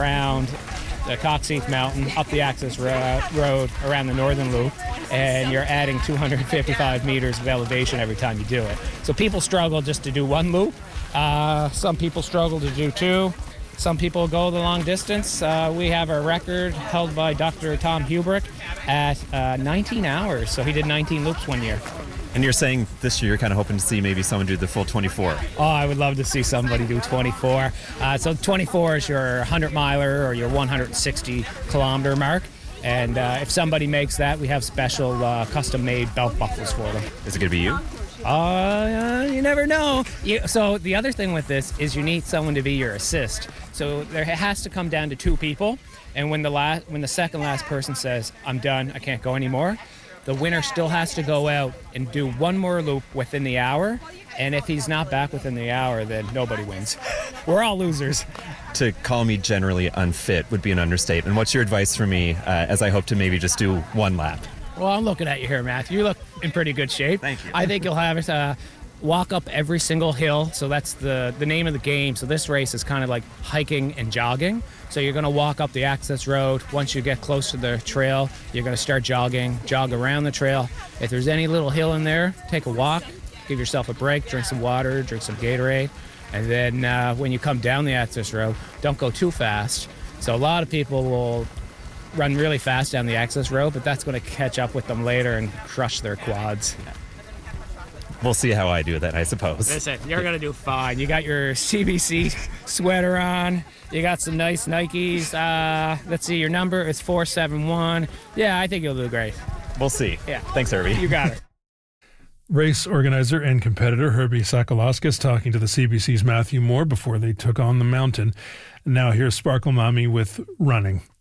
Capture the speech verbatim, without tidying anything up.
around the Coxheath Mountain, up the access ro- road around the Northern Loop, and you're adding two hundred fifty-five meters of elevation every time you do it. So people struggle just to do one loop. Uh, some people struggle to do two. Some people go the long distance. Uh, we have a record held by Doctor Tom Hubrick at uh, nineteen hours. So he did nineteen loops one year. And you're saying this year you're kind of hoping to see maybe someone do the full twenty-four. Oh, I would love to see somebody do twenty-four. Uh, so twenty-four is your one hundred miler or your one hundred sixty kilometer mark. And uh, if somebody makes that, we have special uh, custom-made belt buckles for them. Is it going to be you? Uh, you never know. You, so the other thing with this is you need someone to be your assist. So there has to come down to two people. And when the last, when the second last person says, I'm done, I can't go anymore, the winner still has to go out and do one more loop within the hour. And if he's not back within the hour, then nobody wins. We're all losers. To call me generally unfit would be an understatement. What's your advice for me uh, as I hope to maybe just do one lap? Well, I'm looking at you here, Matthew. You look in pretty good shape. Thank you. I think you'll have uh, walk up every single hill. So that's the, the name of the game. So this race is kind of like hiking and jogging. So you're going to walk up the access road. Once you get close to the trail, you're going to start jogging, jog around the trail. If there's any little hill in there, take a walk, give yourself a break, drink some water, drink some Gatorade. And then uh, when you come down the access road, don't go too fast. So a lot of people will run really fast down the access road, but that's going to catch up with them later and crush their quads. We'll see how I do that, I suppose. Listen, you're going to do fine. You got your C B C sweater on. You got some nice Nikes. Uh, let's see, your number is four seven one. Yeah, I think you'll do great. We'll see. Yeah. Thanks, Herbie. You got it. Race organizer and competitor Herbie Sakalauskas talking to the C B C's Matthew Moore before they took on the mountain. Now here's Sparkle Mommy with running.